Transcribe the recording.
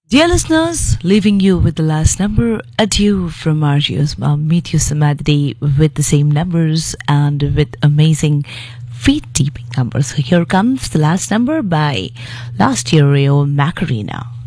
Dear listeners, leaving you with the last number. Adieu from Margio's mom. Meet you some other day with the same numbers and with amazing feet deeping numbers. So here comes the last number by Last Year Macarena.